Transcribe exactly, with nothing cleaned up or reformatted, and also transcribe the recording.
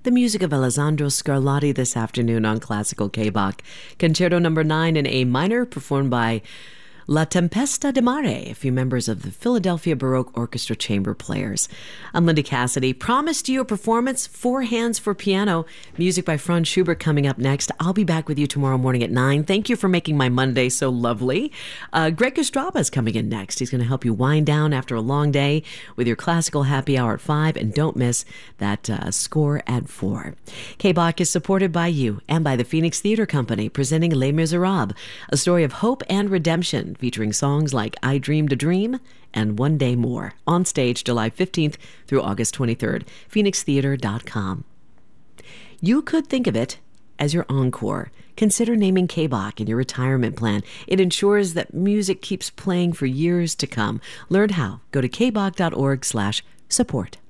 The music of Alessandro Scarlatti this afternoon on Classical K-Bach. Concerto number nine in A minor, performed by La Tempesta di Mare, a few members of the Philadelphia Baroque Orchestra chamber players. I'm Linda Cassidy. Promised you a performance, Four Hands for Piano, music by Franz Schubert coming up next. I'll be back with you tomorrow morning at nine. Thank you for making my Monday so lovely. Uh, Greg Kostraba is coming in next. He's going to help you wind down after a long day with your classical happy hour at five, and don't miss that uh, score at four. K-Bach is supported by you and by the Phoenix Theater Company, presenting Les Miserables, a story of hope and redemption, featuring songs like I Dreamed a Dream and One Day More. On stage July fifteenth through August twenty-third. phoenix theater dot com. You could think of it as your encore. Consider naming K-Bach in your retirement plan. It ensures that music keeps playing for years to come. Learn how. Go to kbach dot org slash support.